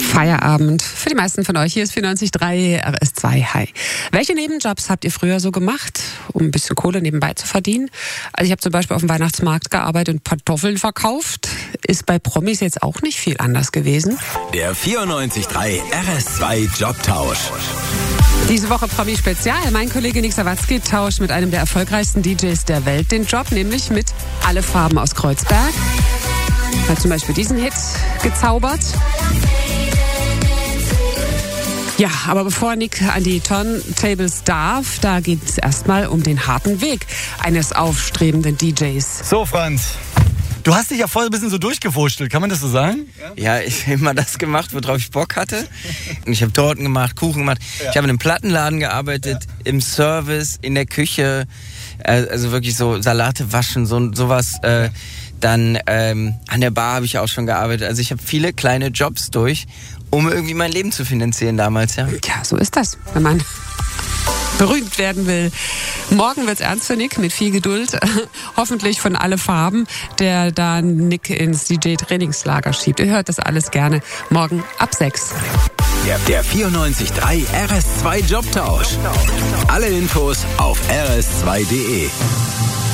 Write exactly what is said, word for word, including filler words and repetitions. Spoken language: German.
Feierabend für die meisten von euch. Hier ist vierundneunzig Komma drei R S zwei. Hi. Welche Nebenjobs habt ihr früher so gemacht, um ein bisschen Kohle nebenbei zu verdienen? Also ich habe zum Beispiel auf dem Weihnachtsmarkt gearbeitet und Kartoffeln verkauft. Ist bei Promis jetzt auch nicht viel anders gewesen. Der vierundneunzig Komma drei R S zwei Jobtausch. Diese Woche Promi-Spezial. Mein Kollege Nick Sawatzki tauscht mit einem der erfolgreichsten D Js der Welt den Job, nämlich mit Alle Farben aus Kreuzberg. Hat zum Beispiel diesen Hit gezaubert. Ja, aber bevor Nick an die Turntables darf, da geht es erstmal um den harten Weg eines aufstrebenden D Js. So, Franz, du hast dich ja voll ein bisschen so durchgewurschtelt, kann man das so sagen? Ja, ich habe immer das gemacht, worauf ich Bock hatte. Ich habe Torten gemacht, Kuchen gemacht. Ja. Ich habe in einem Plattenladen gearbeitet, ja. Im Service, in der Küche. Also wirklich so Salate waschen, so sowas. Äh, dann ähm, an der Bar habe ich auch schon gearbeitet. Also ich habe viele kleine Jobs durch, um irgendwie mein Leben zu finanzieren damals, ja. Ja, so ist das, wenn man berühmt werden will. Morgen wird's ernst für Nick, mit viel Geduld. Hoffentlich von Alle Farben, der da Nick ins D J-Trainingslager schiebt. Ihr hört das alles gerne morgen ab sechs. Der, der vierundneunzig Komma drei R S zwei Jobtausch. Alle Infos auf r s zwei punkt d e.